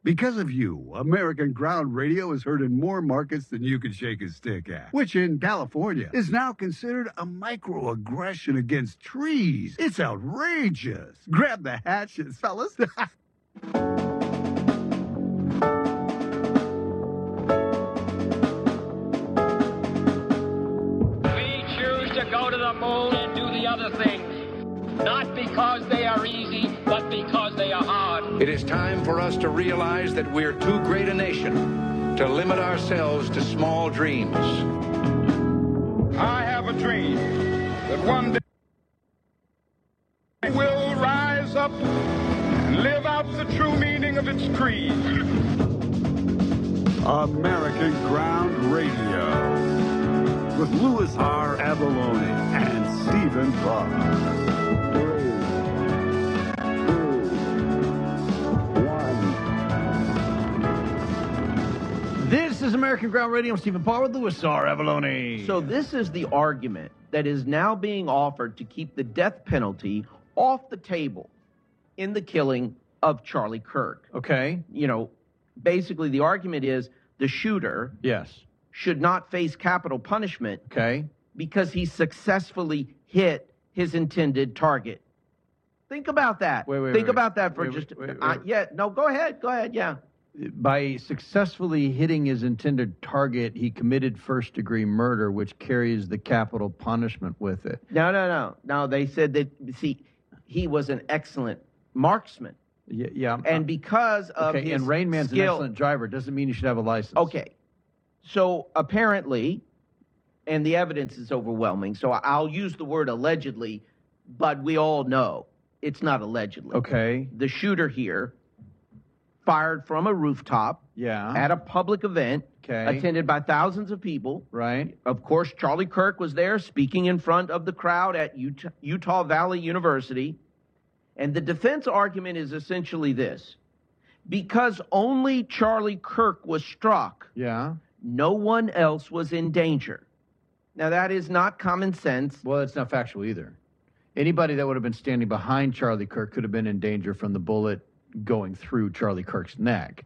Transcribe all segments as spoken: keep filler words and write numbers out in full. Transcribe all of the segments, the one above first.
Because of you, American Ground Radio is heard in more markets than you can shake a stick at, which in California is now considered a microaggression against trees. It's outrageous. Grab the hatchets, fellas. Go to the moon and do the other things, not because they are easy, but because they are hard. It is time for us to realize that we're too great a nation to limit ourselves to small dreams. I have a dream that one day will rise up and live out the true meaning of its creed. American Ground Radio with Louis R. Avallone and Stephen Buck. Three, two, one. This is American Ground Radio. I'm Stephen Parr with Louis R. Avallone. So this is the argument that is now being offered to keep the death penalty off the table in the killing of Charlie Kirk. Okay. You know, basically the argument is the shooter Yes. should not face capital punishment Okay. because he successfully hit his intended target. Think about that. Wait, wait, Think wait, about that for wait, just wait, wait, uh, wait. yeah, no, go ahead. Go ahead. Yeah. By successfully hitting his intended target, he committed first-degree murder, which carries the capital punishment with it. No, no, no. No, they said that, see, he was an excellent marksman. Yeah. yeah And because of okay, his and Rain Man's skill, an excellent driver. Doesn't mean he should have a license. Okay. So apparently, and the evidence is overwhelming, so I'll use the word allegedly, but we all know it's not allegedly. Okay. The shooter here fired from a rooftop Yeah. at a public event Okay. attended by thousands of people. Right. Of course, Charlie Kirk was there speaking in front of the crowd at Utah, Utah Valley University. And the defense argument is essentially this. Because only Charlie Kirk was struck, Yeah. no one else was in danger. Now, that is not common sense. Well, it's not factual either. Anybody that would have been standing behind Charlie Kirk could have been in danger from the bullet going through Charlie Kirk's neck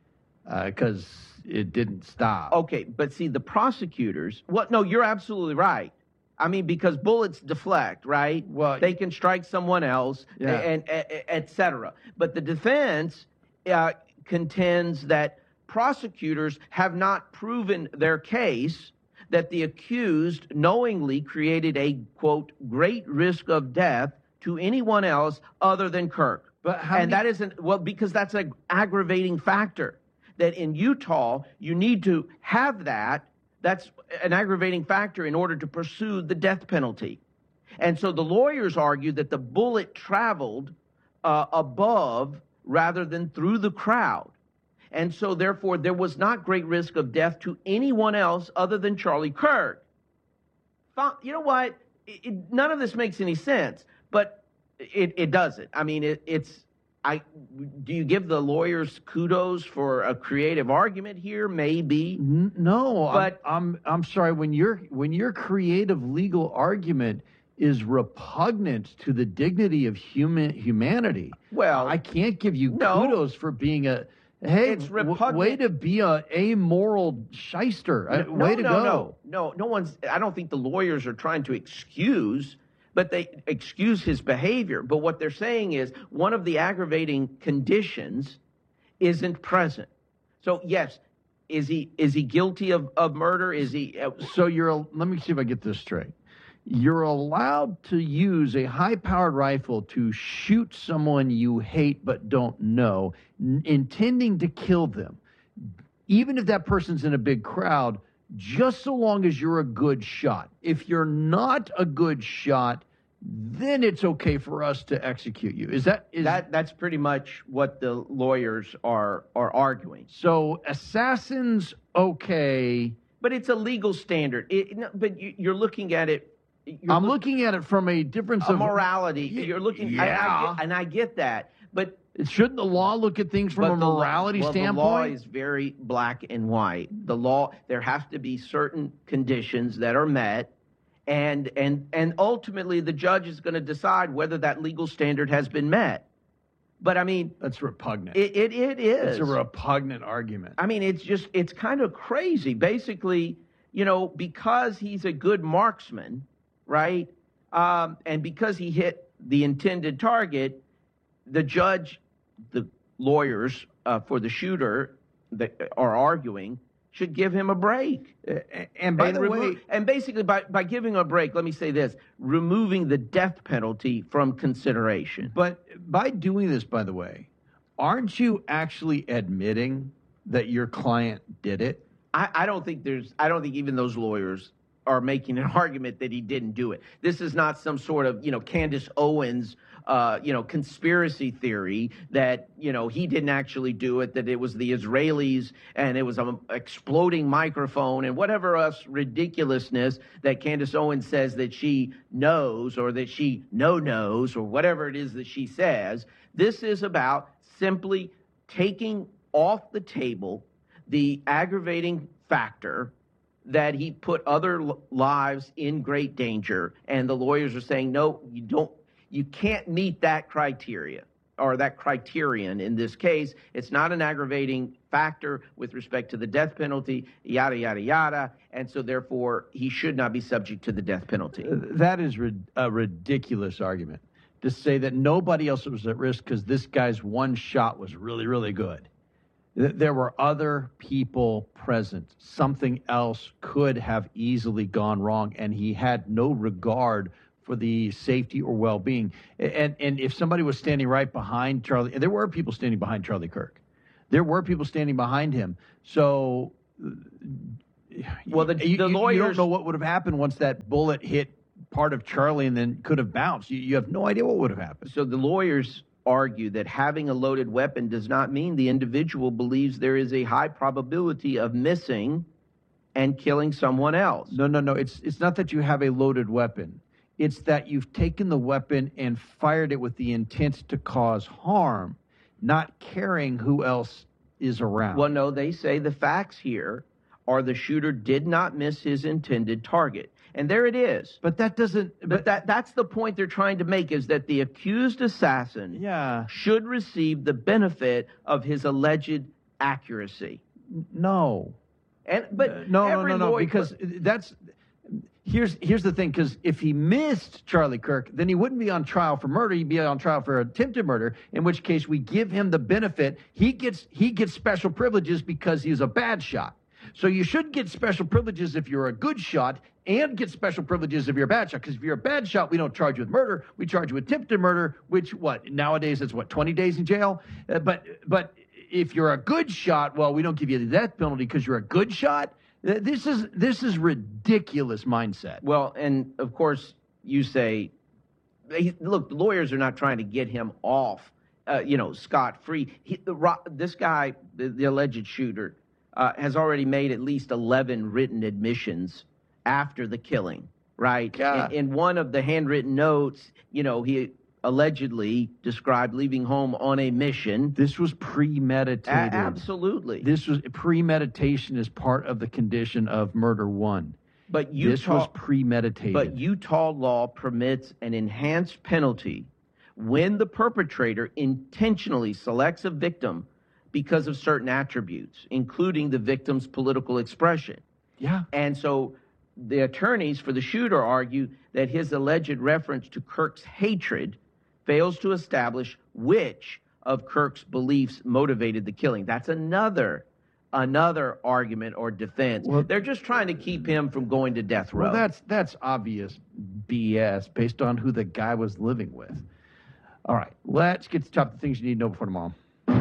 because uh, it didn't stop. Okay, but see, the prosecutors, well, no, you're absolutely right. I mean, because bullets deflect, right? Well, they can strike someone else, Yeah. and, and et cetera. But the defense uh, contends that prosecutors have not proven their case that the accused knowingly created a, quote, great risk of death to anyone else other than Kirk. But how and many- that isn't, well, because that's an aggravating factor. That in Utah, you need to have that. That's an aggravating factor in order to pursue the death penalty. And so the lawyers argue that the bullet traveled uh, above rather than through the crowd. And so, therefore, there was not great risk of death to anyone else other than Charlie Kirk. You know what? It, it, none of this makes any sense, but it, it doesn't. I mean, it, it's, I, do you give the lawyers kudos for a creative argument here? Maybe. N- No, But- I'm, I'm I'm sorry. When your when your creative legal argument is repugnant to the dignity of human humanity, Well, I can't give you no. kudos for being a hey. It's w- repugnant. way to be a amoral shyster. Uh, No, way to no, go. no, no, no one's. I don't think the lawyers are trying to excuse, but they excuse his behavior. But what they're saying is one of the aggravating conditions isn't present. So yes, is he is he guilty of, of murder? Is he? Uh, So you're. a- Let me see if I get this straight. You're allowed to use a high-powered rifle to shoot someone you hate but don't know, n- intending to kill them, even if that person's in a big crowd, just so long as you're a good shot. If you're not a good shot, then it's okay for us to execute you. Is that is that that's pretty much what the lawyers are are arguing. so? Assassins, okay. But it's a legal standard. It, no, but you, you're looking at it. You're I'm look- looking at it from a difference a of morality. Y- You're looking, I, I yeah. get, and I get that, but Shouldn't the law look at things from but a the law- morality well, standpoint? The law is very black and white. The law, there have to be certain conditions that are met, and and and ultimately the judge is going to decide whether that legal standard has been met. But I mean, That's repugnant. it, it, it is. It's a repugnant argument. I mean, it's just, it's kind of crazy. Basically, you know, because he's a good marksman, right? Um, and because he hit the intended target, the judge, the lawyers uh, for the shooter that are arguing should give him a break. And by and the remo- way, and basically by, by giving a break, let me say this, removing the death penalty from consideration. but by doing this, by the way, aren't you actually admitting that your client did it? I, I don't think there's, I don't think even those lawyers are making an argument that he didn't do it. This is not some sort of, you know, Candace Owens, uh, you know, conspiracy theory that, you know, he didn't actually do it, that it was the Israelis and it was an exploding microphone and whatever else ridiculousness that Candace Owens says that she knows or that she no knows or whatever it is that she says. This is about simply taking off the table the aggravating factor that he put other l- lives in great danger, and the lawyers are saying, no, you don't, you can't meet that criteria or that criterion in this case. It's not an aggravating factor with respect to the death penalty, yada, yada, yada, and so therefore he should not be subject to the death penalty. That is rid- a ridiculous argument to say that nobody else was at risk because this guy's one shot was really, really good. Th- There were other people present. Something else could have easily gone wrong, and he had no regard for the safety or well-being. And and if somebody was standing right behind Charlie, and there were people standing behind Charlie Kirk. There were people standing behind him. So, Well, the- you, the you- you lawyers- don't know what would have happened once that bullet hit part of Charlie and then could have bounced. You, you have no idea what would have happened. So the lawyers argue that having a loaded weapon does not mean the individual believes there is a high probability of missing and killing someone else. No, no, no. It's it's not that you have a loaded weapon. It's that you've taken the weapon and fired it with the intent to cause harm, not caring who else is around. Well, no, they say the facts here are the shooter did not miss his intended target. And there it is. But that doesn't. But, But, that that's the point they're trying to make, is that the accused assassin yeah, should receive the benefit of his alleged accuracy. no, And but Uh, no, no, every no, no. lawyer- Because that's here's here's the thing. Because if he missed Charlie Kirk, then he wouldn't be on trial for murder. He'd be on trial for attempted murder. In which case, we give him the benefit. He gets he gets special privileges because he's a bad shot. So you should get special privileges if you're a good shot, and get special privileges if you're a bad shot. Because if you're a bad shot, we don't charge you with murder. We charge you with attempted murder, which what nowadays it's what twenty days in jail. Uh, but but if you're a good shot, well, we don't give you the death penalty because you're a good shot. Uh, This is this is ridiculous mindset. Well, and of course, you say, he, look, the lawyers are not trying to get him off, uh, you know, scot-free. He, the, ro- this guy, the, the alleged shooter, uh, has already made at least eleven written admissions after the killing, right? Yeah. In, in one of the handwritten notes, you know, he allegedly described leaving home on a mission. This was A- premeditated. absolutely. This was premeditation is part of the condition of murder one. But This was Utah, premeditated. but Utah law permits an enhanced penalty when the perpetrator intentionally selects a victim because of certain attributes, including the victim's political expression. yeah. And so the attorneys for the shooter argue that his alleged reference to Kirk's hatred fails to establish which of Kirk's beliefs motivated the killing. That's another another argument or defense. Well- They're just trying to keep him from going to death row. Well, that's that's obvious B S based on who the guy was living with. All right, let's get to the top of the things you need to know before tomorrow.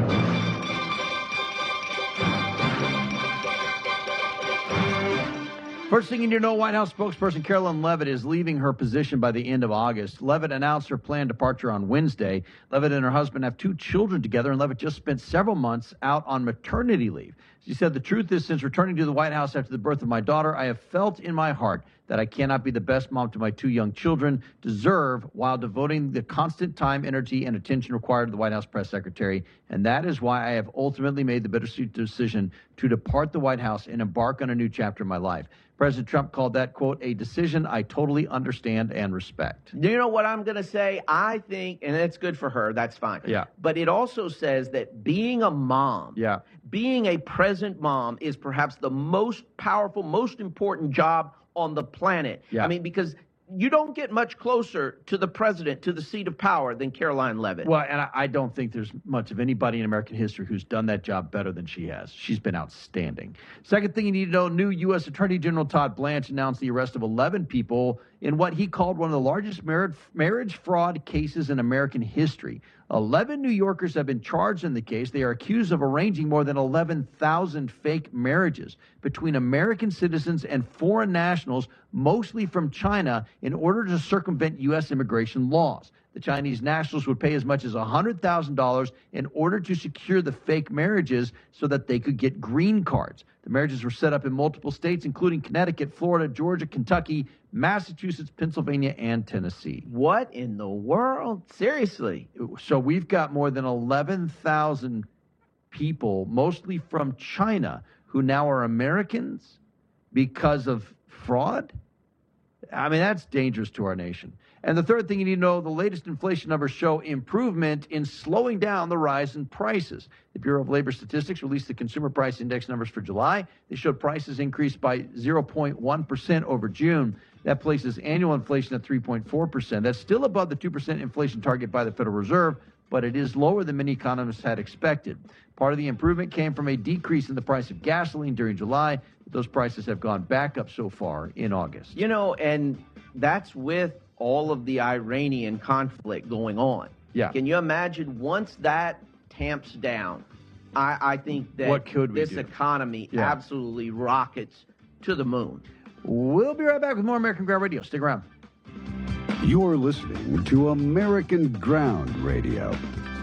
First thing you need to know, White House spokesperson Carolyn Leavitt is leaving her position by the end of August. Leavitt announced her planned departure on Wednesday. Leavitt and her husband have two children together, and Leavitt just spent several months out on maternity leave. She said, "The truth is, since returning to the White House after the birth of my daughter, I have felt in my heart that I cannot be the best mom to my two young children deserve while devoting the constant time, energy, and attention required to the White House press secretary. And that is why I have ultimately made the bittersweet decision to depart the White House and embark on a new chapter in my life. President Trump called that, quote, a decision I totally understand and respect. Do you know what I'm going to say? I think, and it's good for her, that's fine. Yeah. But it also says that being a mom, Yeah. being a present mom is perhaps the most powerful, most important job on the planet. Yeah. I mean, because you don't get much closer to the president, to the seat of power, than Caroline Leavitt. Well, and I, I don't think there's much of anybody in American history who's done that job better than she has. She's been outstanding. Second thing you need to know, new U S Attorney General Todd Blanche announced the arrest of eleven people in what he called one of the largest marriage, marriage fraud cases in American history. eleven New Yorkers have been charged in the case. They are accused of arranging more than eleven thousand fake marriages between American citizens and foreign nationals, mostly from China, in order to circumvent U S immigration laws. The Chinese nationals would pay as much as one hundred thousand dollars in order to secure the fake marriages so that they could get green cards. The marriages were set up in multiple states, including Connecticut, Florida, Georgia, Kentucky, Massachusetts, Pennsylvania, and Tennessee. What in the world? Seriously? So we've got more than eleven thousand people, mostly from China, who now are Americans because of fraud? I mean, that's dangerous to our nation. And the third thing you need to know, the latest inflation numbers show improvement in slowing down the rise in prices. The Bureau of Labor Statistics released the Consumer Price Index numbers for July. They showed prices increased by zero point one percent over June. That places annual inflation at three point four percent. That's still above the two percent inflation target by the Federal Reserve, but it is lower than many economists had expected. Part of the improvement came from a decrease in the price of gasoline during July. Those prices have gone back up so far in August. You know, and that's with all of the Iranian conflict going on. Yeah. Can you imagine once that tamps down, I, I think that What could we this do? economy Yeah. absolutely rockets to the moon. We'll be right back with more American Ground Radio. Stick around. You're listening to American Ground Radio.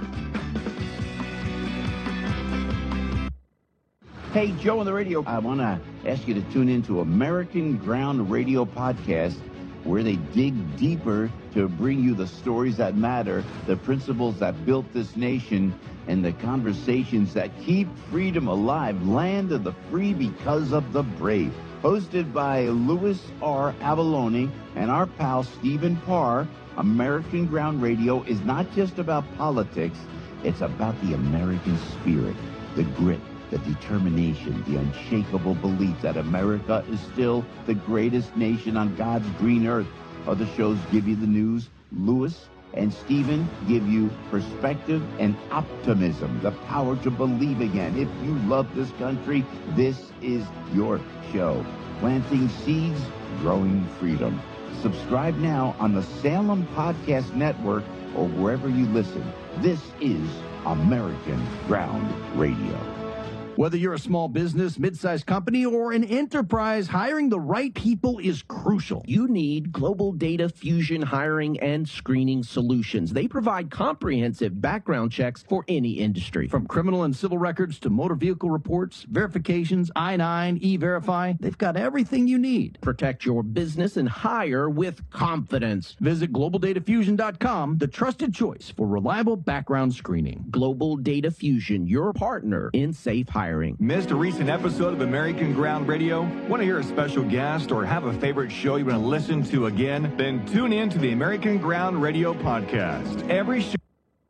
Hey, Joe on the radio. I want to ask you to tune into American Ground Radio Podcast, where they dig deeper to bring you the stories that matter, the principles that built this nation, and the conversations that keep freedom alive. Land of the free because of the brave. Hosted by Louis R. Avalone and our pal Stephen Parr, American Ground Radio is not just about politics, it's about the American spirit, the grit, the determination, the unshakable belief that America is still the greatest nation on God's green earth. Other shows give you the news. Louis and Stephen give you perspective and optimism, the power to believe again. If you love this country, this is your show. Planting seeds, growing freedom. Subscribe now on the Salem Podcast Network or wherever you listen. This is American Ground Radio. Whether you're a small business, mid-sized company, or an enterprise, hiring the right people is crucial. You need Global Data Fusion hiring and screening solutions. They provide comprehensive background checks for any industry. From criminal and civil records to motor vehicle reports, verifications, I nine, E-Verify, they've got everything you need. Protect your business and hire with confidence. Visit global data fusion dot com, the trusted choice for reliable background screening. Global Data Fusion, your partner in safe hiring. Missed a recent episode of American Ground Radio? Want to hear a special guest or have a favorite show you want to listen to again? Then tune in to the American Ground Radio podcast. Every show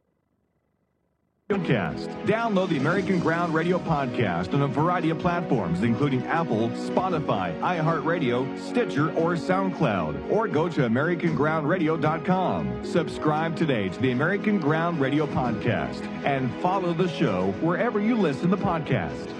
Podcast. Download the American Ground Radio podcast on a variety of platforms, including Apple, Spotify, iHeartRadio, Stitcher, or SoundCloud. Or go to american ground radio dot com. Subscribe today to the American Ground Radio podcast and follow the show wherever you listen to podcasts.